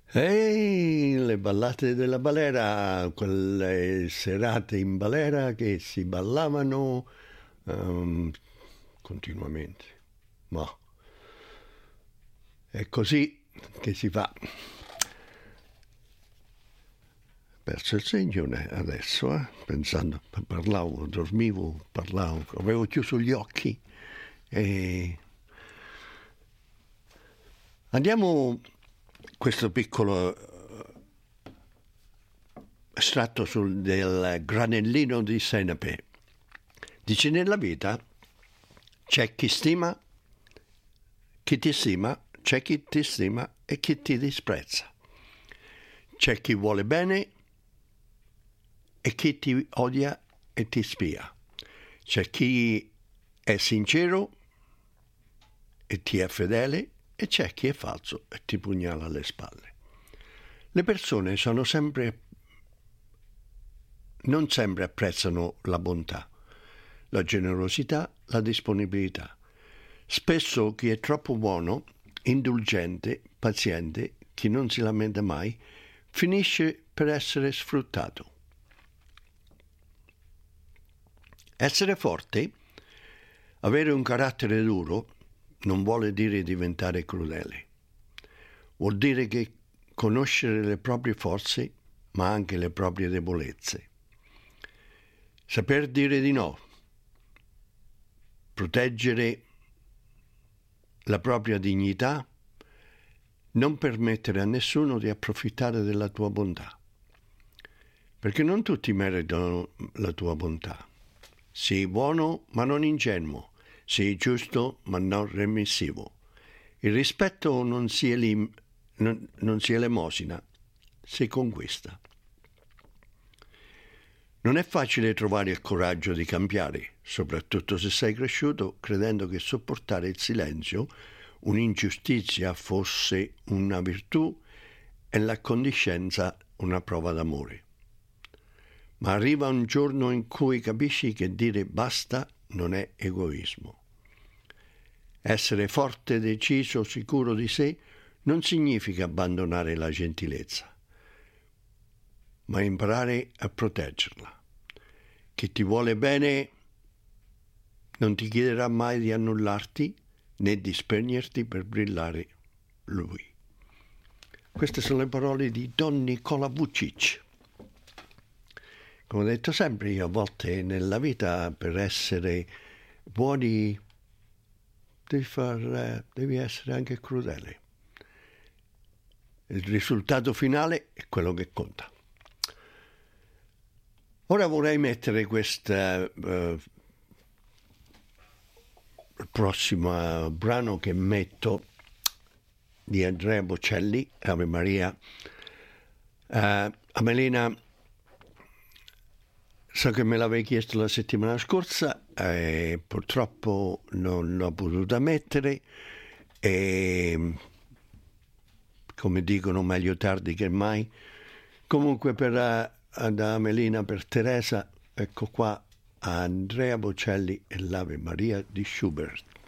E le ballate della balera, quelle serate in balera che si ballavano continuamente. Ma è così che si fa. Perso il segno adesso, pensando, parlavo, dormivo, parlavo, avevo chiuso gli occhi e andiamo questo piccolo estratto del granellino di senape. Dice: nella vita c'è chi stima, chi ti stima, c'è chi ti stima e chi ti disprezza. C'è chi vuole bene e chi ti odia e ti spia. C'è chi è sincero e ti è fedele e c'è chi è falso e ti pugnala alle spalle. Le persone non sempre apprezzano la bontà, la generosità, la disponibilità. Spesso chi è troppo buono, indulgente, paziente, chi non si lamenta mai, finisce per essere sfruttato. Essere forte, avere un carattere duro, non vuole dire diventare crudele. Vuol dire che conoscere le proprie forze, ma anche le proprie debolezze. Saper dire di no, proteggere la propria dignità, non permettere a nessuno di approfittare della tua bontà. Perché non tutti meritano la tua bontà. Sii buono ma non ingenuo, sii giusto ma non remissivo. Il rispetto non si elemosina, si conquista. Non è facile trovare il coraggio di cambiare, soprattutto se sei cresciuto credendo che sopportare il silenzio, un'ingiustizia fosse una virtù e l'accondiscenza una prova d'amore. Ma arriva un giorno in cui capisci che dire basta non è egoismo. Essere forte, deciso, sicuro di sé non significa abbandonare la gentilezza, ma imparare a proteggerla. Chi ti vuole bene non ti chiederà mai di annullarti né di spegnerti per brillare lui. Queste sono le parole di Don Nicola Vucic. Come ho detto sempre io, a volte nella vita per essere buoni devi essere anche crudele. Il risultato finale è quello che conta. Ora vorrei mettere questa il prossimo brano che metto di Andrea Bocelli, Ave Maria. Amelina, so che me l'avevi chiesto la settimana scorsa e purtroppo non l'ho potuta mettere e, come dicono, meglio tardi che mai. Comunque ad Amelina, per Teresa, ecco qua Andrea Bocelli e l'Ave Maria di Schubert.